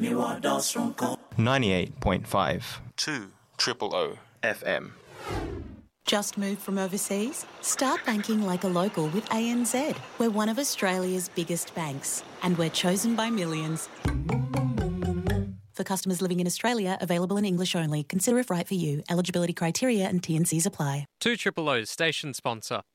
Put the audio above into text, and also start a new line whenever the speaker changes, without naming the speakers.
98.5 2 O FM.
Just moved from overseas? Start banking like a local with ANZ. We're one of Australia's biggest banks, and we're chosen by millions. For customers living in Australia, available in English only. Consider if right for you. Eligibility criteria and T&Cs apply.
2 O's station sponsor.